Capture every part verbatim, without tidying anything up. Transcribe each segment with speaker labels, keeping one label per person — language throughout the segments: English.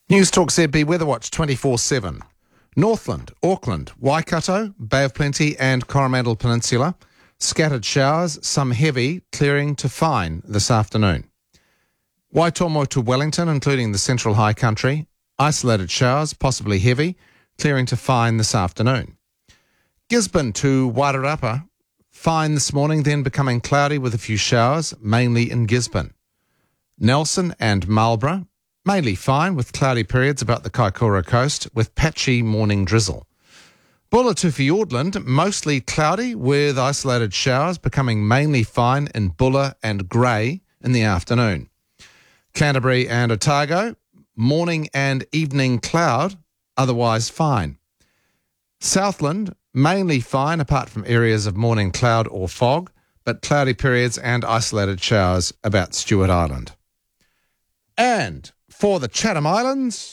Speaker 1: News Talk Z B Weather Watch twenty-four seven. Northland, Auckland, Waikato, Bay of Plenty and Coromandel Peninsula. Scattered showers, some heavy, clearing to fine this afternoon. Waitomo to Wellington, including the Central High Country. Isolated showers, possibly heavy, clearing to fine this afternoon. Gisborne to Wairarapa, fine this morning, then becoming cloudy with a few showers, mainly in Gisborne. Nelson and Marlborough, mainly fine with cloudy periods about the Kaikoura coast with patchy morning drizzle. Bulla to Fiordland, mostly cloudy with isolated showers, becoming mainly fine in Bulla and grey in the afternoon. Canterbury and Otago, morning and evening cloud, otherwise fine. Southland, mainly fine apart from areas of morning cloud or fog, but cloudy periods and isolated showers about Stewart Island. And for the Chatham Islands,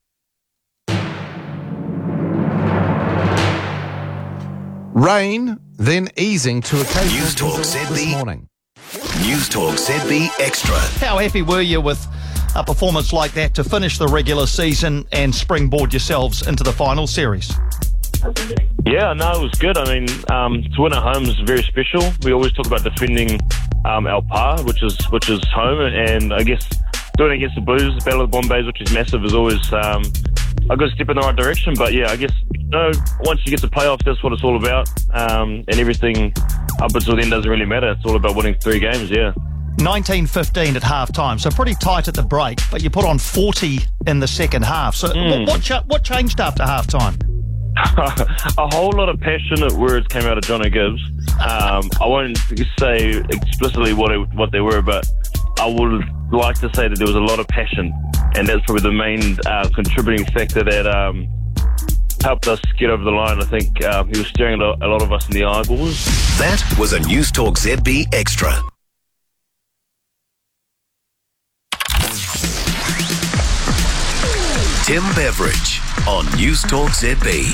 Speaker 1: rain, then easing to occasional
Speaker 2: News Talk
Speaker 1: drizzle
Speaker 2: Z B.
Speaker 1: this morning.
Speaker 2: News Talk Z B Extra.
Speaker 3: How happy were you with a performance like that to finish the regular season and springboard yourselves into the final series?
Speaker 4: Yeah, no, it was good. I mean, um, to win at home is very special. We always talk about defending um, our par, which is which is home, and I guess doing it against the Blues, the Battle of the Bombays, which is massive, is always um, a good step in the right direction. But yeah, I guess you know, once you get to playoffs, that's what it's all about, um, and everything up until then doesn't really matter. It's all about winning three games. Yeah.
Speaker 3: nineteen fifteen at half time, so pretty tight at the break, but you put on forty in the second half. So
Speaker 4: Mm.
Speaker 3: what, what, cha- what changed after half time?
Speaker 4: A whole lot of passionate words came out of Jono Gibbs. Um, I won't say explicitly what it, what they were, but I would like to say that there was a lot of passion, and that's probably the main uh, contributing factor that um, helped us get over the line. I think um, he was staring at a lot of us in the eyeballs.
Speaker 2: That was a News Talk Z B Extra. Tim Beveridge on News Talk Z B.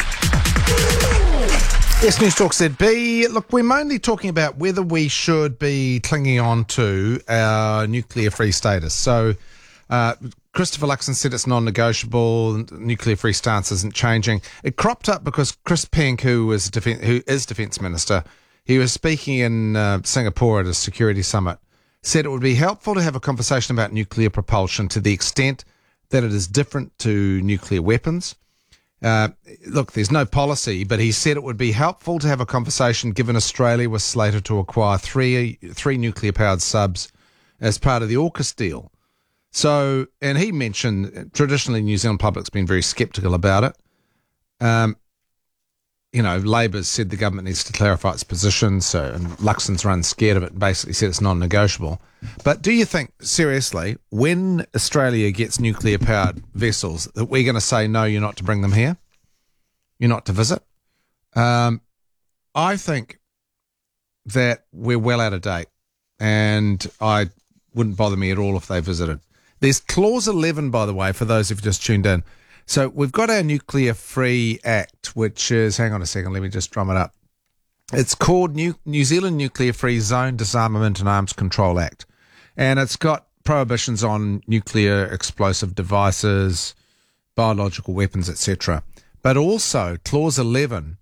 Speaker 1: Yes, News Talk Z B. Look, we're mainly talking about whether we should be clinging on to our nuclear-free status. So, uh, Christopher Luxon said it's non-negotiable. Nuclear-free stance isn't changing. It cropped up because Chris Penk, who is defen- who is Defence Minister, he was speaking in uh, Singapore at a security summit, said it would be helpful to have a conversation about nuclear propulsion to the extent that it is different to nuclear weapons. Uh, look, there's no policy, but he said it would be helpful to have a conversation given Australia was slated to acquire three three nuclear-powered subs as part of the AUKUS deal. So, and he mentioned traditionally New Zealand public's been very sceptical about it. Um, you know, Labor's said the government needs to clarify its position, so and Luxon's run scared of it and basically said it's non-negotiable. But do you think, seriously, when Australia gets nuclear-powered vessels, that we're going to say, no, you're not to bring them here? You're not to visit? Um, I think that we're well out of date, and I wouldn't bother me at all if they visited. There's Clause eleven, by the way, for those who've just tuned in. So we've got our Nuclear-Free Act, which is, hang on a second, let me just drum it up. It's called New, New Zealand Nuclear-Free Zone Disarmament and Arms Control Act. And it's got prohibitions on nuclear explosive devices, biological weapons, et cetera. But also, Clause eleven,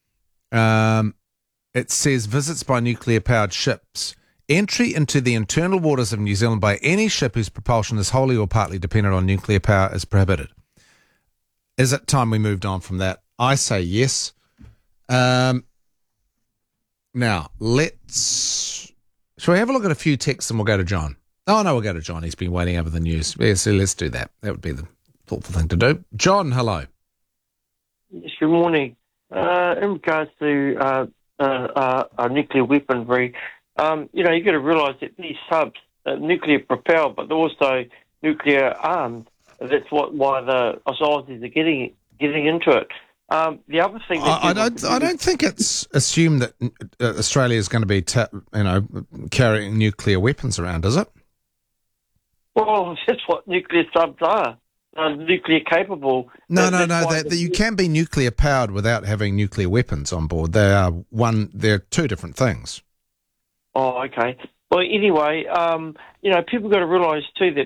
Speaker 1: um, it says visits by nuclear-powered ships. Entry into the internal waters of New Zealand by any ship whose propulsion is wholly or partly dependent on nuclear power is prohibited. Is it time we moved on from that? I say yes. Um, now, let's... Shall we have a look at a few texts and we'll go to John? Oh, no, we'll go to John. He's been waiting over the news. Yeah, so let's do that. That would be the thoughtful thing to do. John, hello.
Speaker 5: Yes, good morning. Uh, in regards to uh, uh, uh, uh, nuclear weaponry, um, you know, you've got to realise that these subs are nuclear propelled, but they're also nuclear armed. That's what why the Aussies are getting getting into it. Um, the other thing, that
Speaker 1: I, I don't, I don't think it's assumed that uh, Australia is going to be, ta- you know, carrying nuclear weapons around, is it?
Speaker 5: Well, that's what nuclear subs are. Uh, nuclear capable.
Speaker 1: No,
Speaker 5: That-
Speaker 1: no,
Speaker 5: that's
Speaker 1: no.
Speaker 5: why
Speaker 1: That,
Speaker 5: the-
Speaker 1: you can be nuclear powered without having nuclear weapons on board. They are one. They're two different things.
Speaker 5: Oh, okay. Well, anyway, um, you know, people got to realise too that